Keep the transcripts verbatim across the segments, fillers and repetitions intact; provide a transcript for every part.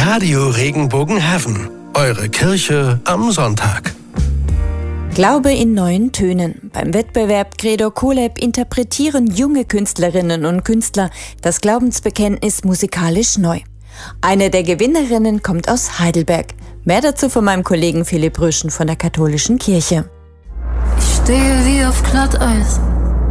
Radio Regenbogen Heaven, eure Kirche am Sonntag. Glaube in neuen Tönen. Beim Wettbewerb Credo Colab interpretieren junge Künstlerinnen und Künstler das Glaubensbekenntnis musikalisch neu. Eine der Gewinnerinnen kommt aus Heidelberg. Mehr dazu von meinem Kollegen Philipp Rüschen von der Katholischen Kirche. Ich stehe wie auf Glatteis.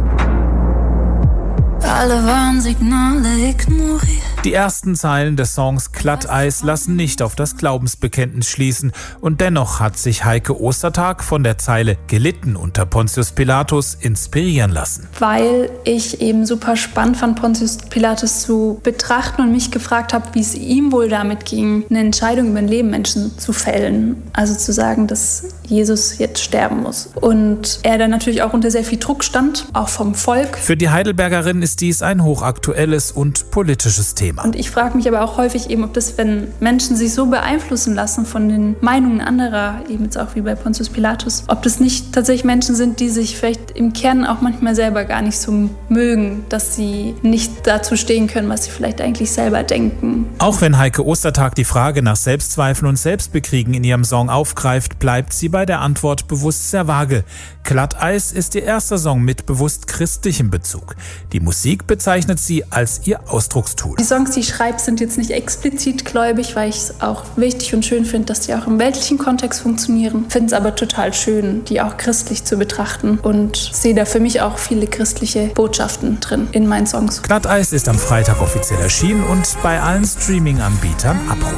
Alle Warnsignale ignoriert. Die ersten Zeilen des Songs Glatteis lassen nicht auf das Glaubensbekenntnis schließen. Und dennoch hat sich Heike Ostertag von der Zeile gelitten unter Pontius Pilatus inspirieren lassen. Weil ich eben super spannend fand, Pontius Pilatus zu betrachten und mich gefragt habe, wie es ihm wohl damit ging, eine Entscheidung über ein Leben Menschen zu fällen. Also zu sagen, dass Jesus jetzt sterben muss. Und er dann natürlich auch unter sehr viel Druck stand, auch vom Volk. Für die Heidelbergerin ist dies ein hochaktuelles und politisches Thema. Und ich frage mich aber auch häufig eben, ob das, wenn Menschen sich so beeinflussen lassen von den Meinungen anderer, eben jetzt auch wie bei Pontius Pilatus, ob das nicht tatsächlich Menschen sind, die sich vielleicht im Kern auch manchmal selber gar nicht so mögen, dass sie nicht dazu stehen können, was sie vielleicht eigentlich selber denken. Auch wenn Heike Ostertag die Frage nach Selbstzweifeln und Selbstbekriegen in ihrem Song aufgreift, bleibt sie bei der Antwort bewusst sehr vage. Glatteis ist ihr erster Song mit bewusst christlichem Bezug. Die Musik bezeichnet sie als ihr Ausdruckstool. Die Songs, die ich schreibe, sind jetzt nicht explizit gläubig, weil ich es auch wichtig und schön finde, dass die auch im weltlichen Kontext funktionieren. Finde es aber total schön, die auch christlich zu betrachten und sehe da für mich auch viele christliche Botschaften drin in meinen Songs. Glatteis ist am Freitag offiziell erschienen und bei allen Streaming-Anbietern abrufbar.